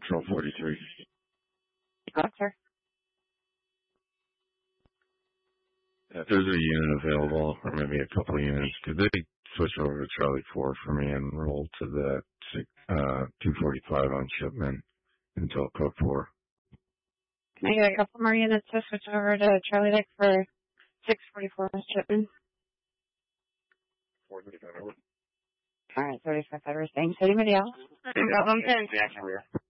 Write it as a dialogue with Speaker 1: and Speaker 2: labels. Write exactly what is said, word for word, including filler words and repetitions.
Speaker 1: Patrol forty-three.
Speaker 2: Oh, sir.
Speaker 1: If there's a unit available, or maybe a couple of units, could they switch over to Charlie four for me and roll to the uh, two forty-five on Shipman until code four?
Speaker 2: Can I get a couple more units to switch over to Charlie Lake for six forty-four on Shipman?
Speaker 1: four thirty-five over.
Speaker 2: All right, thirty-five hours. Thanks. Anybody else?
Speaker 1: Yeah,